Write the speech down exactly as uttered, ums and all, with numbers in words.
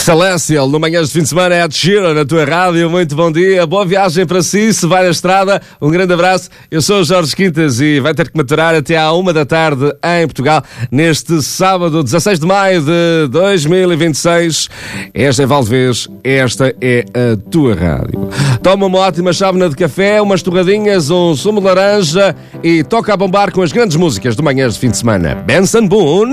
Celestial, no Manhãs de Fim de Semana, é a Sheeran na tua rádio. Muito bom dia, boa viagem para si, se vai na estrada, um grande abraço. Eu sou o Jorge Quintas e vai ter que maturar até à uma da tarde em Portugal, neste sábado, dezasseis de maio de dois mil e vinte e seis. Esta é Valdevez, esta é a tua rádio. Toma uma ótima chávena de café, umas torradinhas, um sumo de laranja e toca a bombar com as grandes músicas do Manhãs de Fim de Semana. Benson Boone.